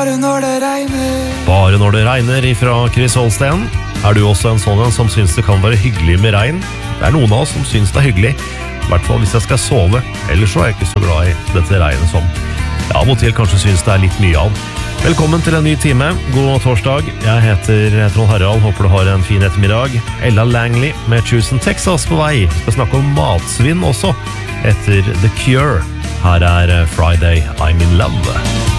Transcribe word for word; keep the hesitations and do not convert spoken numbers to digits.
Bare når det regner. Bare når det regner ifra Chris Holsten. Er du også en sånn en som synes det kan være hyggelig med regn? Det er noen av oss som synes det er hyggelig, i hvert fall hvis jeg skal sove. Ellers så er jeg ikke så glad i dette regnet som jeg av og til kanskje synes det er litt mye av. Velkommen til en ny time. God torsdag. Jeg heter Trond Harald. Håper du har en fin ettermiddag. Ella Langley med Houston, Texas på vei. Vi skal snakke om matsvinn også, etter The Cure. Her er Friday, I'm in Love.